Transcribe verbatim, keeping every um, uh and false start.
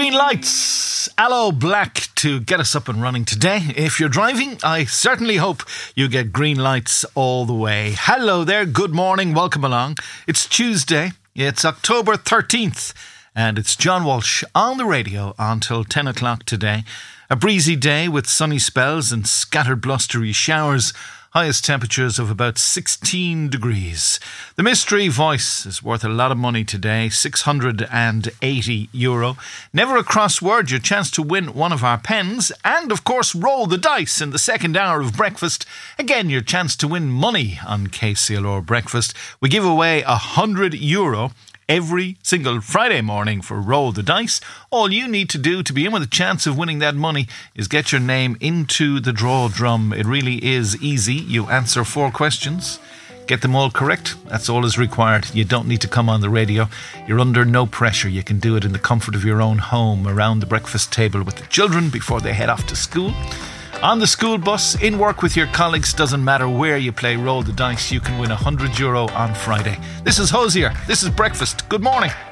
Green lights, Aloe Black to get us up and running today. If you're driving, I certainly hope you get green lights all the way. Hello there, good morning, welcome along. It's Tuesday, it's October thirteenth, and it's John Walsh on the radio until ten o'clock today. A breezy day with sunny spells and scattered blustery showers. Highest temperatures of about sixteen degrees. The mystery voice is worth a lot of money today, six hundred eighty euro. Never a crossword, your chance to win one of our pens. And, of course, roll the dice in the second hour of breakfast. Again, your chance to win money on K C L R Breakfast. We give away one hundred euro every single Friday morning for Roll the Dice. All you need to do to be in with a chance of winning that money is get your name into the draw drum. It really is easy. You answer four questions, get them all correct. That's all is required. You don't need to come on the radio. You're under no pressure. You can do it in the comfort of your own home, around the breakfast table with the children before they head off to school. On the school bus, in work with your colleagues, doesn't matter where you play Roll the Dice, you can win one hundred euro on Friday. This is Hosier. This is Breakfast. Good morning.